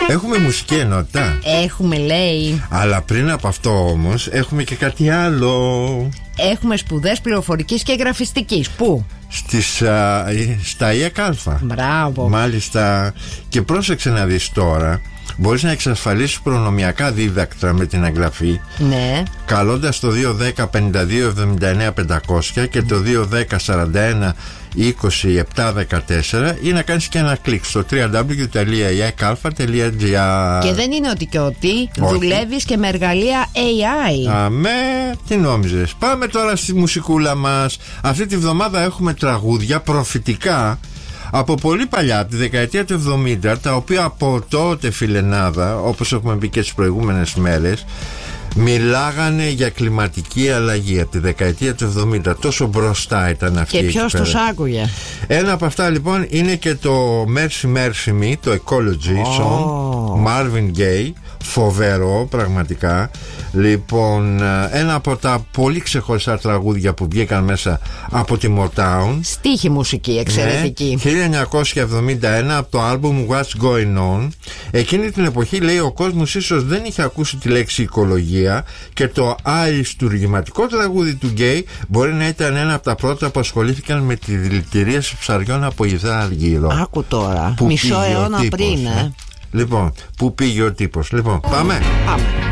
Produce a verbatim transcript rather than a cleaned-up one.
Έχουμε μουσική ενότητα. Έχουμε, λέει. Αλλά πριν από αυτό όμως έχουμε και κάτι άλλο. Έχουμε σπουδές πληροφορικής και γραφιστικής. Πού? Στις, α, στα ΙΕΚΑ. Μπράβο. Μάλιστα. Και πρόσεξε να δεις τώρα. Μπορείς να εξασφαλίσεις προνομιακά δίδακτρα με την εγγραφή. Ναι. Καλώντας το δύο δέκα πενήντα δύο εβδομήντα εννέα πεντακόσια και το δύο δέκα σαράντα ένα είκοσι επτά δεκατέσσερα, ή να κάνεις και ένα κλικ στο double-u double-u double-u τελεία ι εκ αλφα τελεία τζι άρ. Και δεν είναι ότι και ότι δουλεύεις και με εργαλεία έι άι. Αμέ, τι νόμιζες. Πάμε τώρα στη μουσικούλα μας. Αυτή τη βδομάδα έχουμε τραγούδια προφητικά από πολύ παλιά, από τη δεκαετία του εβδομήντα, τα οποία από τότε, φιλενάδα, όπως έχουμε πει και τις προηγούμενες μέρες, μιλάγανε για κλιματική αλλαγή από τη δεκαετία του εβδομήντα. Τόσο μπροστά ήταν αυτή. Και ποιος τους άκουγε? Ένα από αυτά λοιπόν είναι και το Mercy Mercy Me, το Ecology oh. Song, Marvin Gaye. Φοβερό, πραγματικά. Λοιπόν, ένα από τα πολύ ξεχωριστά τραγούδια που βγήκαν μέσα από τη Motown. Στίχη μουσική, εξαιρετική. Ναι, χίλια εννιακόσια εβδομήντα ένα, από το άλμπουμ What's Going On. Εκείνη την εποχή, λέει, ο κόσμος ίσως δεν είχε ακούσει τη λέξη οικολογία, και το αριστουργηματικό τραγούδι του Γκέι μπορεί να ήταν ένα από τα πρώτα που ασχολήθηκαν με τη δηλητηρίαση ψαριών από υδρά αργύρο. Άκου τώρα, που μισό αιώνα πριν, ε. Λοιπόν, πού πήγε ο τύπος. Λοιπόν, πάμε. Πάμε.